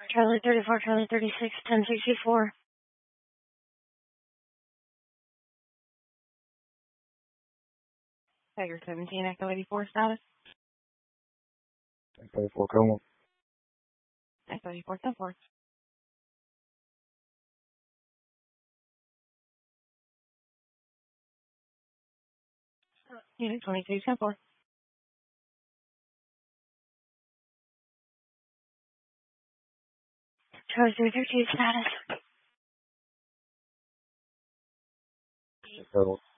Charlie 34, Charlie 36, 1064. Tiger 17, Echo 84 status. Echo 84, come on. Echo 84, 10-4. Unit 22, 10-4. Charlie 332 status. Echo